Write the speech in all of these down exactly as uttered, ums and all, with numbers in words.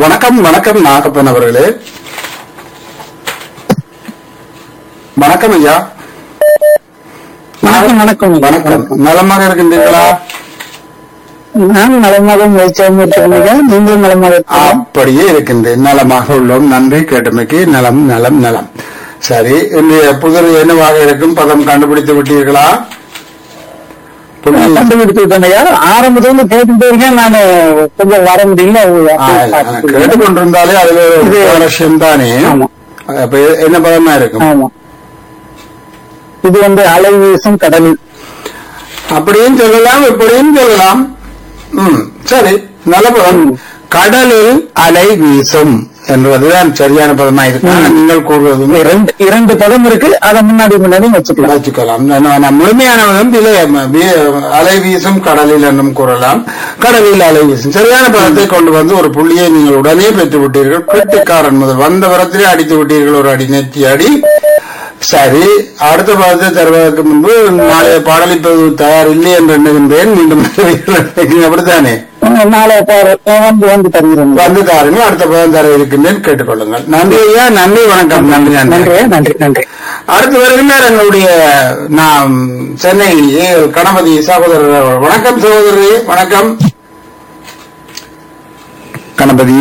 வணக்கம் வணக்கம் நாகப்பன் அவர்களே. வணக்கம் ஐயா. வணக்கம் வணக்கம் வணக்கம். நலமாக இருக்கின்றீர்களா? நான் நலமாக முயற்சியாக இருக்கிறேன். நீங்கள் நலமாக இருக்கிறீர்களா? அப்படியே இருக்கின்றேன். நலமாக உள்ளோம். நன்றி கேட்டமைக்கு. நலம் நலம் நலம். சரி, இன்றைய புதிர் என்னவாக இருக்கும்? பதம் கண்டுபிடித்து விட்டீர்களா? கண்டுபிடித்து விட்டேன். ஆரம்பத்துல கேட்டுட்டு இருக்கேன். நான் கொஞ்சம் வர முடியல. கேட்டுக்கொண்டிருந்தாலே அதுல ஒரு அவசியம் தானே. ஆமா. அப்ப என்ன பதமா இருக்கும்? ஆமா, இது வந்து அலை வீசும் கடலில். அப்படியும் சொல்லலாம், இப்படியும் சொல்லலாம். ம், சரி, நல்ல பதம். கடலில் அலை வீசும் என்பதுதான் சரியான பதமா இருக்கு. நீங்கள் கூறுவது இரண்டு இரண்டு பதம் இருக்கு. அதை முன்னாடி முன்னாடி வச்சுக்கலாம் வச்சுக்கலாம். நான் முழுமையான பதம் இல்லை, அலை வீசும் கடலில் என்றும் கூறலாம். கடலில் அலை வீசும் சரியான பதத்தை கொண்டு வந்து ஒரு புள்ளியை நீங்கள் உடனே பெற்று விட்டீர்கள். கெட்டிக்காரன் முதல் வந்த வரத்திலே அடித்து விட்டீர்கள். ஒரு அடி, நெற்றி அடி. சரி, அடுத்த பதத்தை தருவதற்கு முன்பு நாளைய பாடலிப்பது தயார் இல்லை என்று எண்ணுகின்றேன். மீண்டும் அப்படித்தானே? நாளை வந்து வந்து தருகிறேன். வந்து தாருங்கள். அடுத்த பதம் தர இருக்கின்றேன், கேட்டுக்கொள்ளுங்கள். நன்றி ஐயா. நன்றி, வணக்கம். நன்றி நன்றி நன்றி நன்றி. அடுத்து வருகின்றார் எங்களுடைய நாம் சென்னை கணபதி சகோதரர் அவர்கள். வணக்கம் சகோதரி. வணக்கம் கணபதி.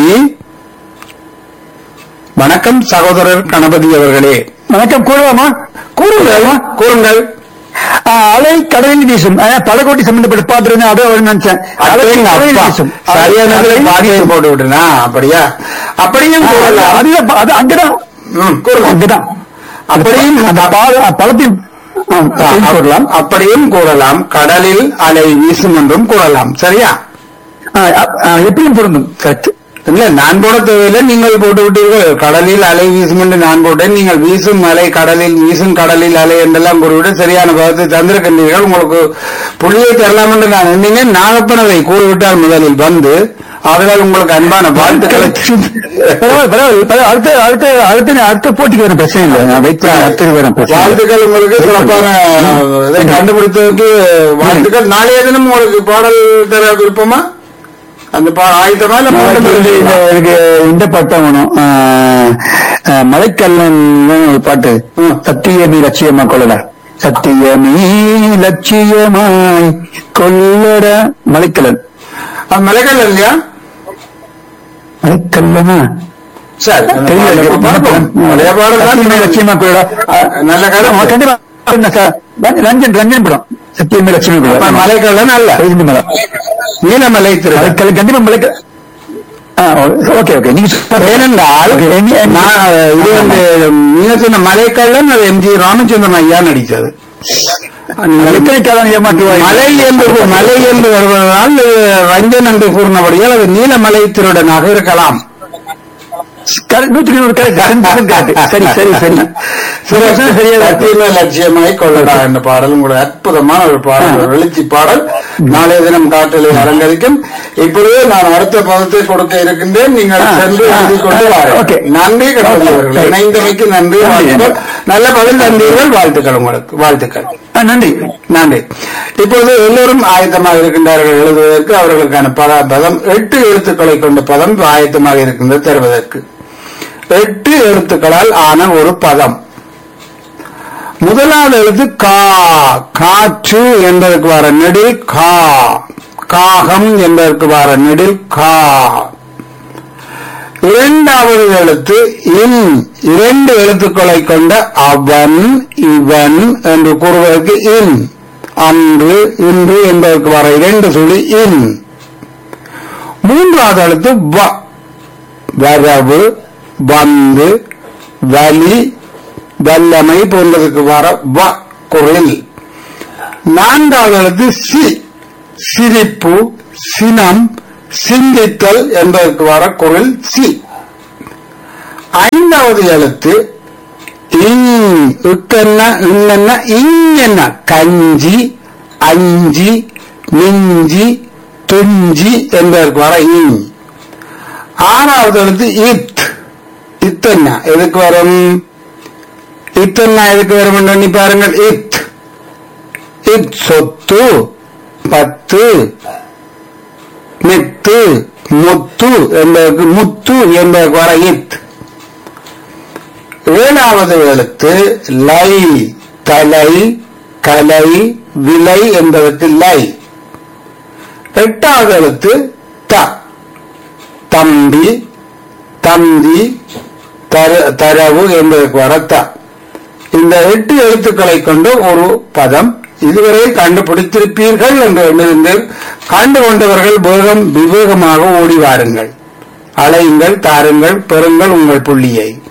வணக்கம் சகோதரர் கணபதி அவர்களே. வணக்கம். கூறுவாமா? கூறுங்கள் கூறுங்கள். அலை கடலில் வீசும். படகோட்டி சம்பந்தப்பட்ட பாத்துருங்க. அதோ நினைச்சேன். சரியான பாதியை போட்டு விட்டுனா அப்படியா? அப்படியும் அது அங்கதான் அங்கதான் அப்படியும் படத்தில் கூறலாம். அப்படியும் கூறலாம். கடலில் அலை வீசும் என்றும் கூறலாம். சரியா? எப்படியும் பொருந்தும். கரெக்ட். இல்ல, நான் போட தேவையில்லை, நீங்கள் போட்டு விட்டீர்கள். கடலில் அலை வீசும் என்று நான் போட்டேன். நீங்கள் வீசும் அலை கடலில் வீசும் கடலில் அலை என்றெல்லாம் கூறிவிட்டு சரியான பதத்தை தந்திருக்கின்றீர்கள். உங்களுக்கு புள்ளியை தரலாம் என்று நான் எண்ணினேன். நாகப்பனவை கூறிவிட்டால் முதலில் வந்து, அதனால் உங்களுக்கு அன்பான வாழ்த்துக்களை. அடுத்த அடுத்த அடுத்த அடுத்த போட்டிக்கு வரும் பிரச்சனை இல்லை. நான் வைத்து வாழ்த்துக்கள் உங்களுக்கு. சிறப்பான இதை கண்டுபிடித்ததற்கு வாழ்த்துக்கள். நாளைய தினம் உங்களுக்கு பாடல் தர விருப்பமா? அந்த ஆயுதமா எனக்கு இந்த பாட்டு வேணும். மலைக்கல்லன் பாட்டு. சத்தியமீ லட்சியமா கொள்ளல. சத்தியமீ லட்சியமாய் கொள்ளட. மலைக்கல்லன். மலைக்கல்லன் இல்லையா? மலைக்கல்லனா? சரி, லட்சியமா கொள்ளட. நல்ல காலம். கண்டிப்பா ரஞ்சன் ரஞ்சன் படம். சத்தியமே லட்சுமி. மலைக்கல்லன் அல்ல, நீலமலை திரு. கண்டிப்பா மலைக்க. Okay okay. நீங்க ஏனென்றால் இது வந்து நீங்க சொன்ன மலைக்கல்லன் அது எம் ஜி ராமச்சந்திரன் ஐயா நடித்தது. மலை என்று மலை என்று வருவதால் ரஞ்சன் என்று கூறினபடியால் அது நீலமலை திருடனாக இருக்கலாம். லட்சியமாய் கொள்ளடா என்ற பாடல் உங்களுடைய அற்புதமான ஒரு பாடல், ஒரு எழுச்சி பாடல். நாளைய தினம் காற்றலை அலங்கரிக்கும். இப்பொழுது நான் அடுத்த பதத்தை கொடுக்க இருக்கின்றேன். நீங்கள் சென்று எழுதி கொண்டு வாருங்கள். நன்றி கணபதி அவர்கள், இணைந்தமைக்கு நன்றி. வாழ்த்துக்கள். நல்ல பதில் தந்தீர்கள். வாழ்த்துக்கள் உங்களுக்கு. வாழ்த்துக்கள். நன்றி நன்றி. இப்போது எல்லோரும் ஆயத்தமாக இருக்கின்றார்கள் எழுதுவதற்கு. அவர்களுக்கான பத பதம் எட்டு எழுத்துக்களை கொண்ட பதம் ஆயத்தமாக இருக்கின்றது தருவதற்கு. எட்டு எழுத்துக்களால் ஆன ஒரு பதம். முதலாவது எழுத்து கா. காற்று என்பதற்கு வர நெடில் கா. காகம் என்பதற்கு வர நெடில் கா. இரண்டாவது எழுத்து இன். இரண்டு எழுத்துக்களை கொண்ட அவன் இவன் என்று கூறுவதற்கு இன். அன்று இன்று என்பதற்கு வர இரண்டு சொல்லி இன். மூன்றாவது எழுத்து வ. வரவு வந்து வலி வல்லமை போன்றதுக்கு வர வ குரல். நான்காவது எழுத்து சி. சிரிப்பு சினம் சிந்தித்தல் என்பதற்கு வர குரல் சி. ஐந்தாவது எழுத்து இன்னா இங்க கஞ்சி அஞ்சி மிஞ்சி துஞ்சி என்பதற்கு வர இங். ஆறாவது எழுத்து இத். இத்தன்னா எதுக்கு வரும்? இத்தன்னா எதுக்கு வரும் என்று எண்ணி பாருங்கள். இத் இத் சொத்து பத்து மித்து முத்து என்பதற்கு முத்து என்பதற்கு வர இத். ஏழாவது எழுத்து லை, தலை, கலை, விலை என்பதற்கு லை. எட்டாவது எழுத்து த, தம்பி, தந்தி, தரவு என்பதற்கு வர த. இந்த எட்டு எழுத்துக்களை கொண்டு ஒரு பதம் இதுவரை கண்டுபிடித்திருப்பீர்கள் என்று எண்ணுகின்றேன். கண்டு கொண்டவர்கள் வேகம் விவேகமாக ஓடி வாருங்கள், அலையுங்கள், தாருங்கள், பெறுங்கள் உங்கள் புள்ளியை.